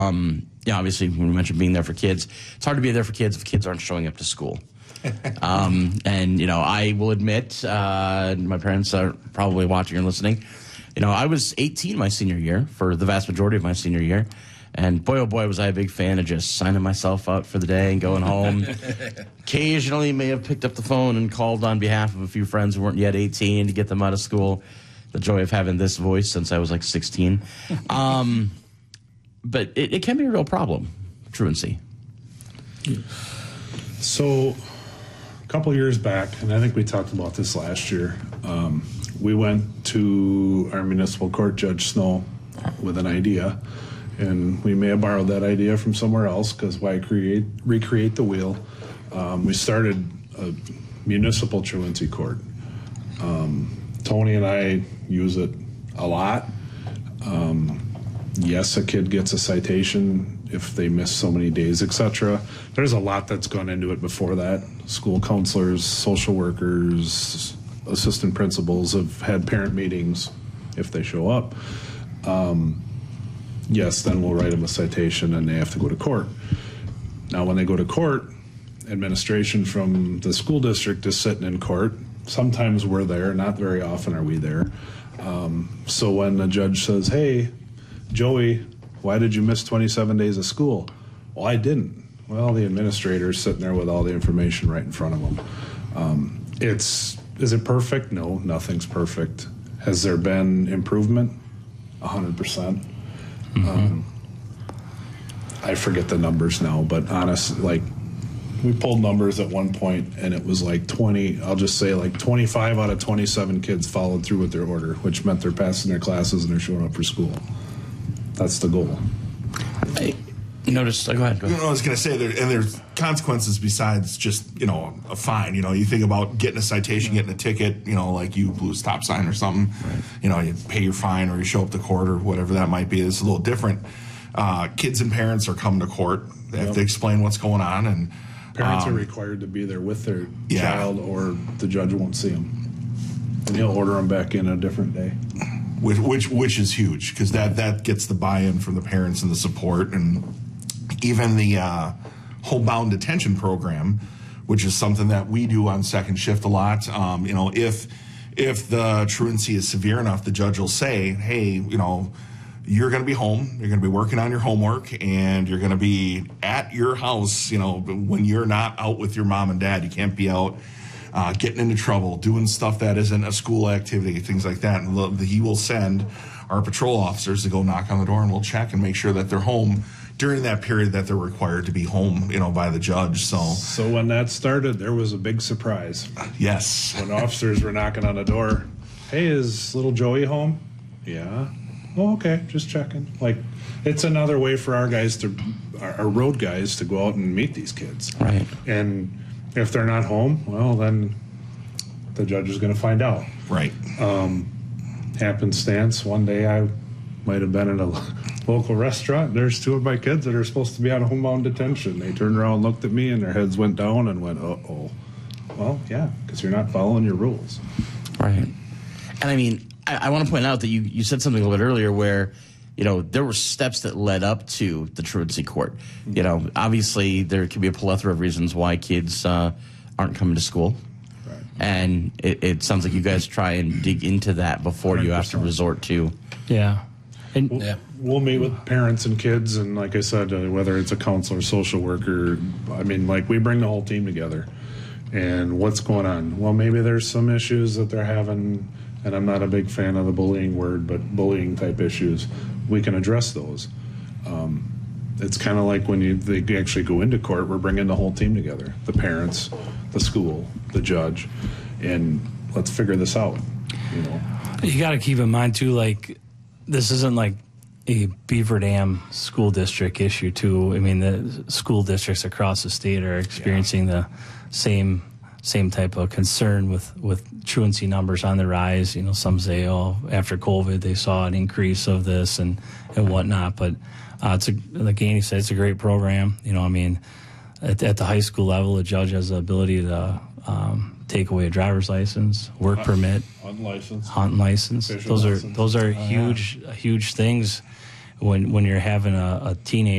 Yeah, obviously, when we mentioned being there for kids, it's hard to be there for kids if kids aren't showing up to school. And, you know, I will admit, my parents are probably watching or listening. You know, I was 18 my senior year for the vast majority of my senior year. And boy, oh boy, was I a big fan of just signing myself out for the day and going home. Occasionally may have picked up the phone and called on behalf of a few friends who weren't yet 18 to get them out of school. The joy of having this voice since I was like 16. But it can be a real problem, truancy. So a couple years back, and I think we talked about this last year, we went to our municipal court, Judge Snow, with an idea. And we may have borrowed that idea from somewhere else, because why recreate the wheel? We started a municipal truancy court. Tony and I use it a lot. Yes, a kid gets a citation if they miss so many days, etc. There's a lot that's gone into it before that. School counselors, social workers, assistant principals have had parent meetings if they show up. Yes, then we'll write them a citation and they have to go to court. Now, when they go to court, administration from the school district is sitting in court. Sometimes we're there, not very often are we there. So when the judge says, hey, Joey, why did you miss 27 days of school? Well, I didn't. Well, the administrator's sitting there with all the information right in front of them. Is it perfect? No, nothing's perfect. Has there been improvement? 100%. I forget the numbers now, but honestly, like, we pulled numbers at one point and it was like 25 out of 27 kids followed through with their order, which meant they're passing their classes and they're showing up for school. That's the goal. Go ahead. You know, I was going to say, there's consequences besides just, you know, a fine. You know, you think about getting a citation, getting a ticket, you know, like you blew a stop sign or something. Right. You know, you pay your fine or you show up to court or whatever that might be. It's a little different. Kids and parents are coming to court. They have to explain what's going on. And parents are required to be there with their child, or the judge won't see them. And he'll order them back in a different day. Which is huge, because that gets the buy-in from the parents and the support. And even the homebound detention program, which is something that we do on second shift a lot. You know, if the truancy is severe enough, the judge will say, hey, you know, you're going to be home, you're going to be working on your homework, and you're going to be at your house, you know, when you're not out with your mom and dad. You can't be out getting into trouble, doing stuff that isn't a school activity, things like that. And he will send our patrol officers to go knock on the door, and we'll check and make sure that they're home during that period that they're required to be home, you know, by the judge. So when that started, there was a big surprise. Yes. When officers were knocking on the door, hey, is little Joey home? Yeah. Oh, okay, just checking. Like, it's another way for our road guys to go out and meet these kids. Right. And if they're not home, well, then the judge is going to find out. Right. Happenstance, one day I might have been in a local restaurant. There's two of my kids that are supposed to be on homebound detention. They turned around and looked at me, and their heads went down and went, uh-oh. Well, yeah, because you're not following your rules. Right. And I mean, I want to point out that you said something a little bit earlier where, you know, there were steps that led up to the truancy court. You know, obviously there could be a plethora of reasons why kids aren't coming to school. Right. And it sounds like you guys try and dig into that before 100%. You have to resort to. Yeah. We'll meet with parents and kids, and like I said, whether it's a counselor, social worker, I mean, like, we bring the whole team together. And what's going on? Well, maybe there's some issues that they're having, and I'm not a big fan of the bullying word, but bullying type issues. We can address those. It's kind of like when they actually go into court, we're bringing the whole team together, the parents, the school, the judge, and let's figure this out. You know, you got to keep in mind too, like, this isn't like a Beaver Dam school district issue too. I mean, the school districts across the state are experiencing the same type of concern with truancy numbers on the rise. You know, some say, oh, after COVID they saw an increase of this and whatnot. But like Andy said, it's a great program. You know, I mean, at the high school level, the judge has the ability to take away a driver's license, work permit, unlicensed, hunt license. Those are huge things. when you're having a teenager